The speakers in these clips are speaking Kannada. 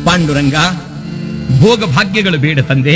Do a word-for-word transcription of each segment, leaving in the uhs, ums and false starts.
ಪಾಂಡುರಂಗ, ಭೋಗ ಭಾಗ್ಯಗಳು ಬೇಡ ತಂದೆ.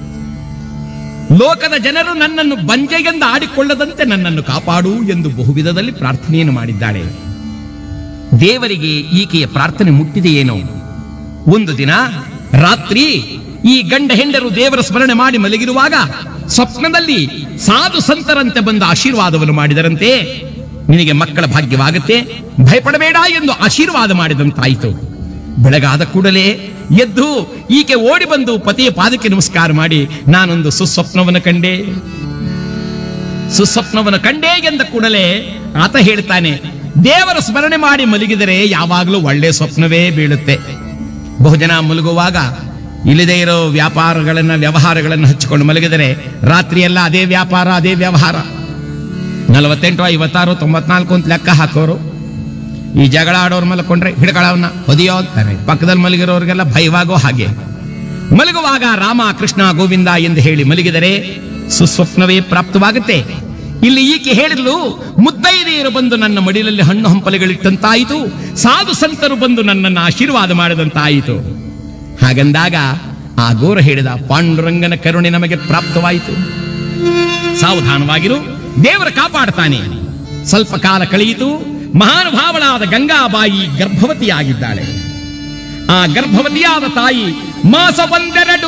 ಲೋಕದ ಜನರು ನನ್ನನ್ನು ಬಂಜೆಗೆಂದು ಆಡಿಕೊಳ್ಳದಂತೆ ನನ್ನನ್ನು ಕಾಪಾಡು ಎಂದು ಬಹುವಿಧದಲ್ಲಿ ಪ್ರಾರ್ಥನೆಯನ್ನು ಮಾಡಿದ್ದಾಳೆ. ದೇವರಿಗೆ ಈಕೆಯ ಪ್ರಾರ್ಥನೆ ಮುಟ್ಟಿದೆಯೇನೋ. ಒಂದು ದಿನ ರಾತ್ರಿ ಈ ಗಂಡ ಹೆಂಡರು ದೇವರ ಸ್ಮರಣೆ ಮಾಡಿ ಮಲಗಿರುವಾಗ ಸ್ವಪ್ನದಲ್ಲಿ ಸಾಧು ಸಂತರಂತೆ ಬಂದ ಆಶೀರ್ವಾದವನ್ನು ಮಾಡಿದರಂತೆ. ನಿನಗೆ ಮಕ್ಕಳ ಭಾಗ್ಯವಾಗುತ್ತೆ, ಭಯಪಡಬೇಡ ಎಂದು ಆಶೀರ್ವಾದ ಮಾಡಿದಂತಾಯಿತು. ಬೆಳಗಾದ ಕೂಡಲೇ ಎದ್ದು ಈಕೆ ಓಡಿ ಬಂದು ಪತಿಯ ಪಾದಕ್ಕೆ ನಮಸ್ಕಾರ ಮಾಡಿ, ನಾನೊಂದು ಸುಸ್ವಪ್ನವನ್ನು ಕಂಡೆ ಸುಸ್ವಪ್ನವನ್ನು ಕಂಡೇ ಎಂದ ಕೂಡಲೇ ಆತ ಹೇಳ್ತಾನೆ, ದೇವರ ಸ್ಮರಣೆ ಮಾಡಿ ಮಲಗಿದರೆ ಯಾವಾಗಲೂ ಒಳ್ಳೆ ಸ್ವಪ್ನವೇ ಬೀಳುತ್ತೆ. ಬಹುಜನ ಮಲಗುವಾಗ ಇಲ್ಲದೆ ಇರೋ ವ್ಯಾಪಾರಗಳನ್ನ ವ್ಯವಹಾರಗಳನ್ನು ಹಚ್ಚಿಕೊಂಡು ಮಲಗಿದರೆ ರಾತ್ರಿಯೆಲ್ಲ ಅದೇ ವ್ಯಾಪಾರ ಅದೇ ವ್ಯವಹಾರ. ನಲವತ್ತೆಂಟು ಐವತ್ತಾರು ತೊಂಬತ್ನಾಲ್ಕು ಅಂತ ಲೆಕ್ಕ ಹಾಕೋರು. ಈ ಜಗಳ ಆಡೋರು ಮಲ್ಕೊಂಡ್ರೆ ಹಿಡ್ಕಳವನ್ನ ಹೊದಿಯೋ ಅಂತಾರೆ. ಪಕ್ಕದಲ್ಲಿ ಮಲಗಿರೋರಿಗೆಲ್ಲ ಭಯವಾಗೋ ಹಾಗೆ. ಮಲಗುವಾಗ ರಾಮ ಕೃಷ್ಣ ಗೋವಿಂದ ಎಂದು ಹೇಳಿ ಮಲಗಿದರೆ ಸುಸ್ವಪ್ನವೇ ಪ್ರಾಪ್ತವಾಗುತ್ತೆ. ಇಲ್ಲಿ ಈಕೆ ಹೇಳಿದ್ಲು, ಮುತ್ತೈದೆಯರು ಬಂದು ನನ್ನ ಮಡಿಲಲ್ಲಿ ಹಣ್ಣು ಹಂಪಲೆಗಳಿಟ್ಟಂತಾಯಿತು, ಸಾಧು ಸಂತರು ಬಂದು ನನ್ನನ್ನು ಆಶೀರ್ವಾದ ಮಾಡಿದಂತಾಯಿತು. ಹಾಗಂದಾಗ ಆ ಗೋರ ಹೇಳಿದ, ಪಾಂಡುರಂಗನ ಕರುಣೆ ನಮಗೆ ಪ್ರಾಪ್ತವಾಯಿತು, ಸಾವಧಾನವಾಗಿರು, ದೇವರ ಕಾಪಾಡ್ತಾನೆ. ಸ್ವಲ್ಪ ಕಾಲ ಕಳೆಯಿತು. ಮಹಾನುಭಾವಳಾದ ಗಂಗಾಬಾಯಿ ಗರ್ಭವತಿಯಾಗಿದ್ದಾಳೆ. ಆ ಗರ್ಭವತಿಯಾದ ತಾಯಿ ಮಾಸ ಒಂದೆರಡು